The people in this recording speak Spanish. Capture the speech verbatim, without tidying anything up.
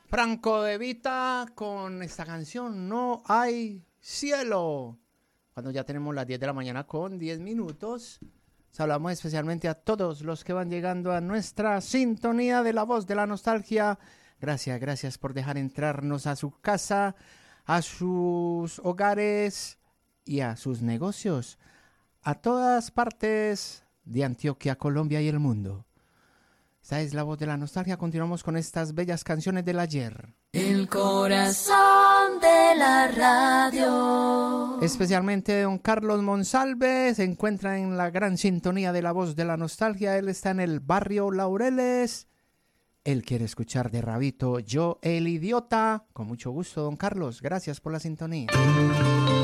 Franco De Vita con esta canción No hay cielo. Cuando ya tenemos las diez de la mañana con diez minutos, saludamos especialmente a todos los que van llegando a nuestra sintonía de La Voz de la Nostalgia. Gracias, gracias por dejar entrarnos a su casa, a sus hogares y a sus negocios, a todas partes de Antioquia, Colombia y el mundo. Esta es La Voz de la Nostalgia. Continuamos con estas bellas canciones del ayer. El corazón de la radio. Especialmente don Carlos Monsalve se encuentra en la gran sintonía de La Voz de la Nostalgia. Él está en el barrio Laureles. Él quiere escuchar de Rabito Yo el Idiota. Con mucho gusto, don Carlos. Gracias por la sintonía.